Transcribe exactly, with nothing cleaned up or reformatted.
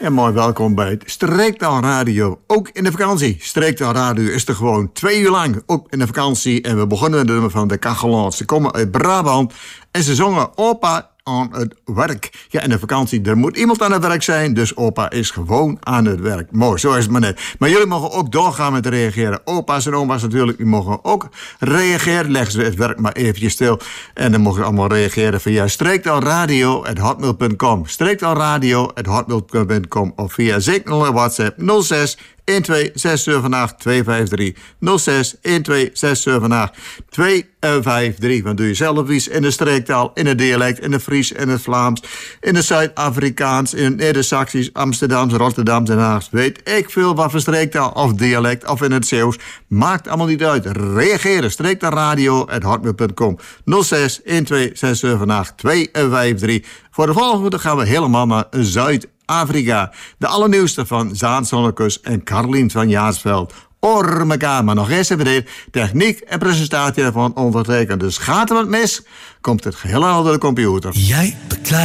En mooi welkom bij het Streektaal Radio. Ook in de vakantie. Streektaal Radio is er gewoon twee uur lang. Ook in de vakantie. En we begonnen met de nummer van de Kachelons. Ze komen uit Brabant. En ze zongen Opa aan het werk. Ja, in de vakantie, er moet iemand aan het werk zijn. Dus opa is gewoon aan het werk. Mooi, zo is het maar net. Maar jullie mogen ook doorgaan met reageren. Opa's en oma's natuurlijk, die mogen ook reageren. Leggen ze het werk maar eventjes stil. En dan mogen ze allemaal reageren via streektaalradio at hotmail punt com. streektaalradio at hotmail punt com. Of via Signal WhatsApp nul zes een twee zes zeven acht twee vijf drie. nul zes een twee zes zeven acht twee vijf drie. Want doe je zelf iets in de streektaal, in het dialect, in het Fries, in het Vlaams, in het Zuid-Afrikaans, in het Neder-Saxisch, Amsterdams, Rotterdams en Haags. Weet ik veel wat voor streektaal of dialect of in het Zeeuws. Maakt allemaal niet uit. Reageren. streektaalradio at hotmail punt com. nul zes een twee zes zeven acht twee vijf drie. Voor de volgende gaan we helemaal naar Zuid-Afrika. De allernieuwste van Zaan Sonnekus en Carlien van Jaarsveld. Oor mekaar, maar nog eens even dit. Techniek en presentatie van ondertekend. Dus gaat er wat mis, komt het geheel aan door de computer. Jij beklaagt.